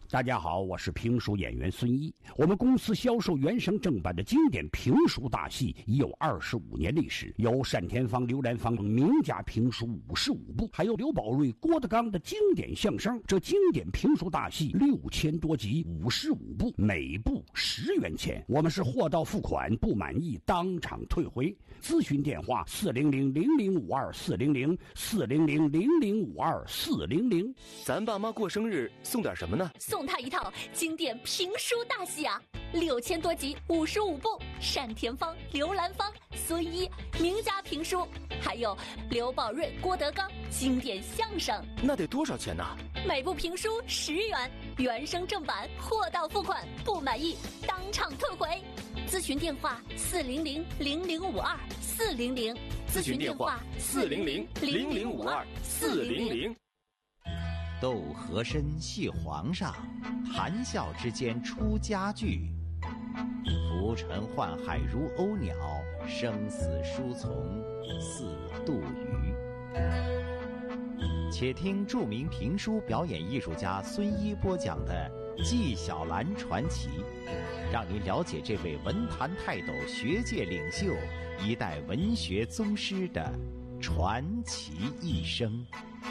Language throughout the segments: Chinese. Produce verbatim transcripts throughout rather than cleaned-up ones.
大家好，我是评书演员孙一。我们公司销售原声正版的经典评书大戏已有二十五年历史，有单田芳、刘兰芳等名家评书五十五部，还有刘宝瑞、郭德纲的经典相声。这经典评书大戏六千多集，五十五部，每部十元钱。我们是货到付款，不满意当场退回。咨询电话：四零零零零五二四零零四零零零零五二四零零。 咱爸妈过生日送点什么呢？ 送他一套经典评书大戏啊，六千多集，五十五部，单田芳、刘兰芳、孙一名家评书，还有刘宝瑞、郭德纲经典相声。 那得多少钱呢？ 每部评书十元，原声正版，货到付款，不满意当场退回。咨询电话：四零零零零五二四零零。 咨询电话：四零零零零五二四零零。 斗和珅戏皇上，谈笑之间出家具。浮沉宦海如鸥鸟，生死书从似杜鱼。且听著名评书表演艺术家孙一播讲的《纪晓岚传奇》，让您了解这位文坛泰斗、学界领袖、一代文学宗师的传奇一生。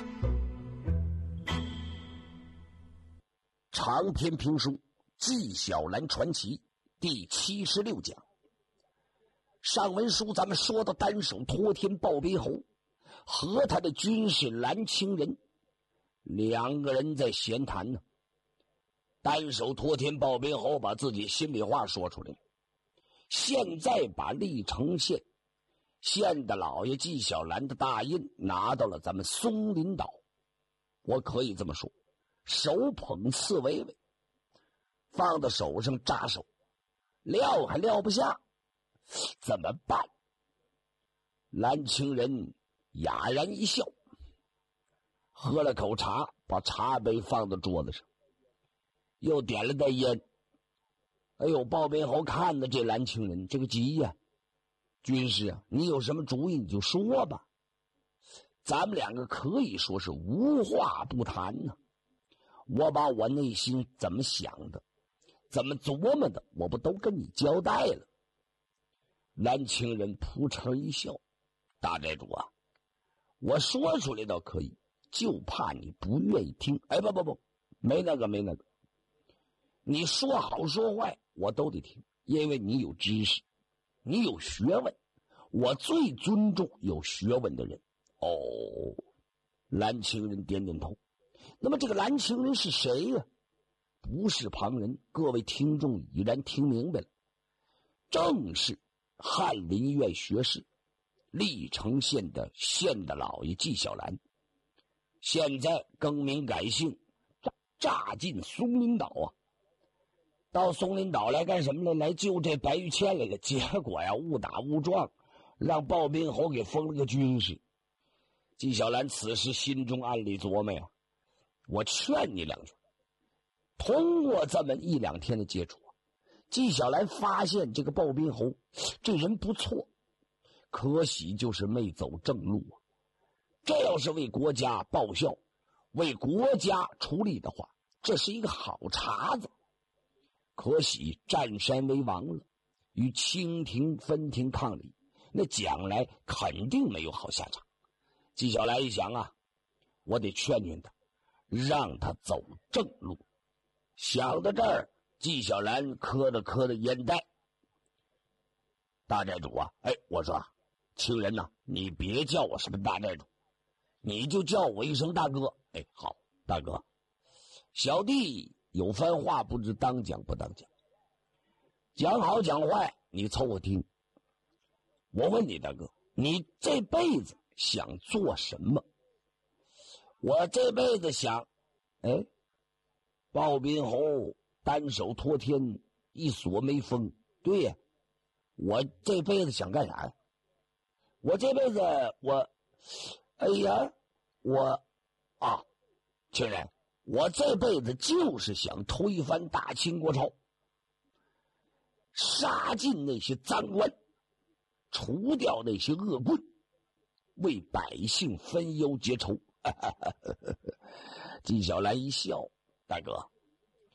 长篇评书《纪晓岚传奇》第七十六讲。上文书咱们说到单手托天抱背侯和他的军师蓝清人两个人在闲谈呢。单手托天抱背侯把自己心里话说出来了，现在把历城县县的老爷纪晓岚的大印拿到了咱们松林岛。我可以这么说，手捧刺猬猬，放到手上扎手，撂还撂不下，怎么办？蓝清人哑然一笑，喝了口茶，把茶杯放到桌子上，又点了袋烟。哎呦，鲍边侯看着这蓝清人这个急呀、啊，军师啊，你有什么主意你就说吧，咱们两个可以说是无话不谈呢、啊。我把我内心怎么想的，怎么琢磨的，我不都跟你交代了？蓝清人扑哧一笑，大寨主啊，我说出来倒可以，就怕你不愿意听。哎，不不不，没那个没那个，你说好说坏我都得听，因为你有知识，你有学问，我最尊重有学问的人。哦，蓝清人点点头。那么这个蓝清人是谁呀、啊？不是旁人，各位听众已然听明白了，正是翰林院学士，历城县的县的老爷纪晓岚。现在更名改姓，炸进松林岛啊！到松林岛来干什么来？来救这白玉倩来了。结果呀，误打误撞，让鲍宾侯给封了个军师。纪晓岚此时心中暗里琢磨呀，我劝你两句。通过这么一两天的接触，纪晓岚发现这个鲍宾侯这人不错，可喜就是没走正路啊。这要是为国家报效，为国家出力的话，这是一个好茬子。可喜占山为王了，与清廷分庭抗礼，那将来肯定没有好下场。纪晓岚一想啊，我得劝劝他，让他走正路。想到这儿，纪晓岚磕着磕着烟袋。大寨主啊，哎，我说清人呐、啊，你别叫我什么大寨主，你就叫我一声大哥。哎，好，大哥，小弟有番话不知当讲不当讲，讲好讲坏你凑合听。我问你大哥，你这辈子想做什么？我这辈子想，哎，鲍宾侯单手托天，一锁没封。对呀，我这辈子想干啥呀？我这辈子我，哎呀，我啊，清人，我这辈子就是想推翻大清国朝，杀尽那些赃官，除掉那些恶棍，为百姓分忧结仇。纪晓岚一笑，大哥，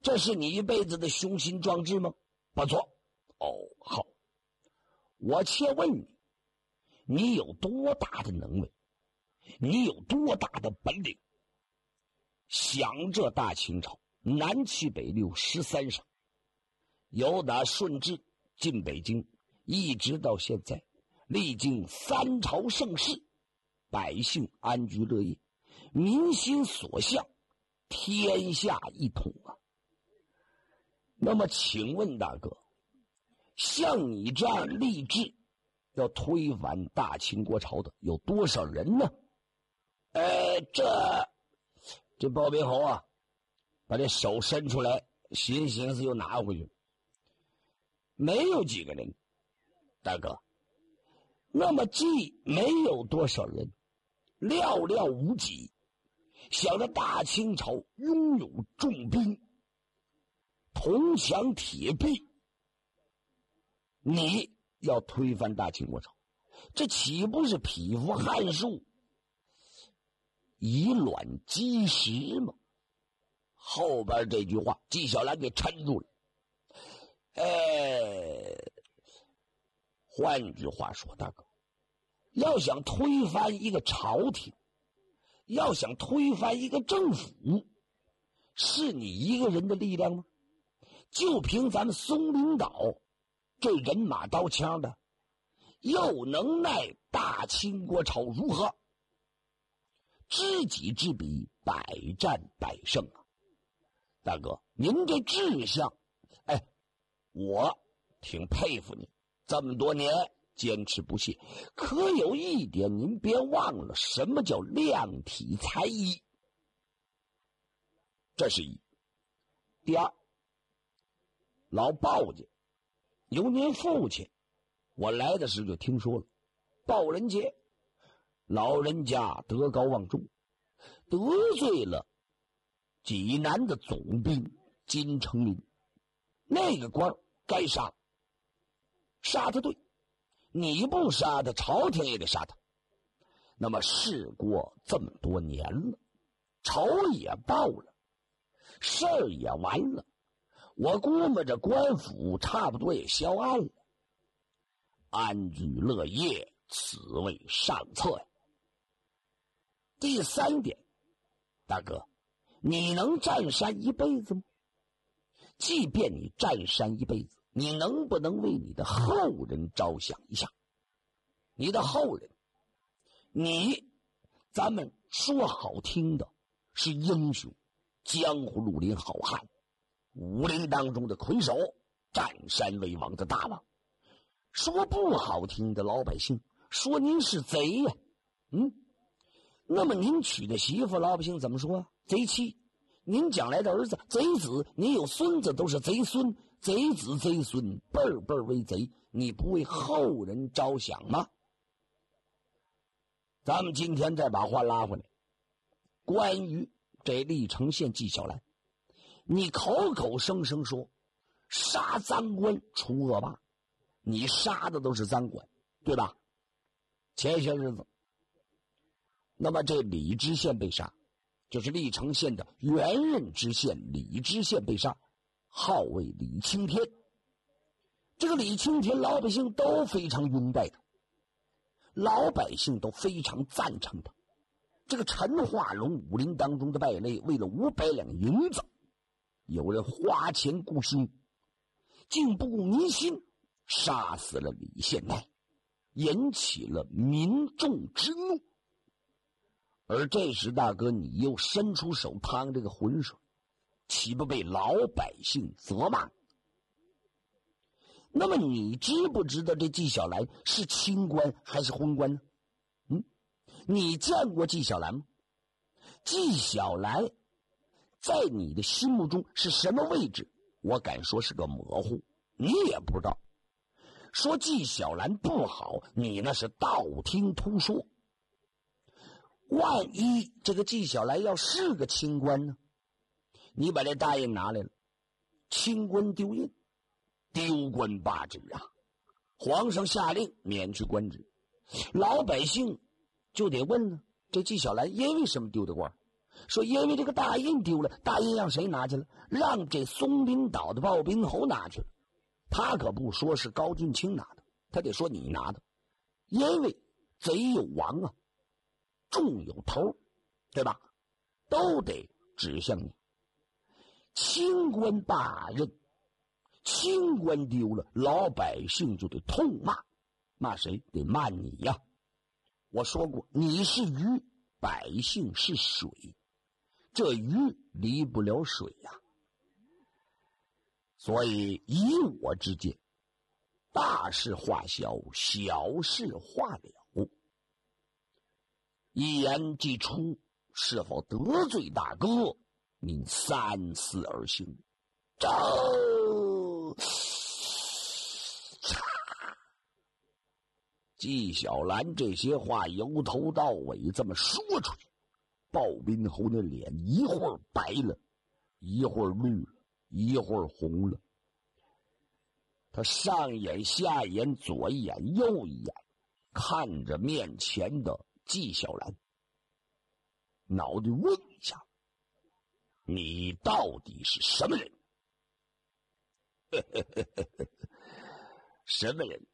这是你一辈子的雄心壮志吗？不错。哦，好。我且问你，你有多大的能耐？你有多大的本领？想这大清朝南七北六十三省，由打顺治进北京，一直到现在，历经三朝盛世，百姓安居乐业，民心所向，天下一统啊。那么请问大哥，像你这样立志要推翻大清国朝的有多少人呢？呃，这这包庇侯啊，把这手伸出来，寻寻思又拿回去，没有几个人，大哥。那么既没有多少人，寥寥无几，想着大清朝拥有重兵，铜墙铁壁，你要推翻大清国朝，这岂不是匹夫撼树，以卵击石吗？后边这句话纪晓岚给撑住了。呃，换句话说，大哥，要想推翻一个朝廷，要想推翻一个政府，是你一个人的力量吗？就凭咱们松领导这人马刀枪的，又能奈大清国朝如何？知己知彼，百战百胜啊！大哥，您这志向，哎，我挺佩服你，这么多年坚持不懈。可有一点您别忘了，什么叫量体裁衣？这是一。第二，老鲍家有您父亲，我来的时就听说了，鲍仁杰老人家德高望重，得罪了济南的总兵金城林，那个官该杀，杀他对，你不杀他，朝廷也得杀他。那么事过这么多年了，仇也报了，事儿也完了，我估摸着官府差不多也销案了，安居乐业，此为上策呀。第三点，大哥，你能占山一辈子吗？即便你占山一辈子，你能不能为你的后人着想一下？你的后人，你咱们说好听的是英雄，江湖绿林好汉，武林当中的魁首，占山为王的大王。说不好听的，老百姓说您是贼呀、啊，嗯，那么您娶的媳妇，老百姓怎么说啊？贼妻。您将来的儿子贼子，您有孙子都是贼孙，贼子贼孙，辈儿辈儿为贼，你不为后人着想吗？咱们今天再把话拉回来，关于这历城县纪晓岚，你口口声声说杀赃官除恶霸，你杀的都是赃官，对吧？前些日子，那么这李知县被杀，就是历城县的原任知县李知县被杀，号为李青天。这个李青天老百姓都非常拥戴他，老百姓都非常赞成他。这个陈化龙武林当中的败类，为了五百两银子，有人花钱雇凶，竟不顾民心，杀死了李县太，引起了民众之怒。而这时大哥你又伸出手趟这个浑水，岂不被老百姓责骂？那么你知不知道这纪晓岚是清官还是昏官呢？嗯，你见过纪晓岚吗？纪晓岚在你的心目中是什么位置？我敢说是个模糊，你也不知道。说纪晓岚不好，你那是道听途说。万一这个纪晓岚要是个清官呢？你把这大印拿来了，清官丢印，丢官罢职啊！皇上下令免去官职，老百姓就得问呢，这纪晓岚因为什么丢的官？ 说因为这个大印丢了，大印让谁拿去了？让这松林岛的鲍宾侯拿去了。他可不说是高俊清拿的，他得说你拿的，因为贼有王啊，众有头，对吧？都得指向你。清官罢任，清官丢了，老百姓就得痛骂，骂谁？得骂你呀。我说过，你是鱼，百姓是水，这鱼离不了水呀。所以以我之见，大事化小，小事化了。一言既出，是否得罪大哥？您三思而行。这纪晓岚这些话由头到尾这么说出去，鲍宾侯的脸一会儿白了，一会儿绿了，一会儿红了。他上眼下眼左一眼右一眼看着面前的纪晓岚，脑袋嗡一下，你到底是什么人？什么人？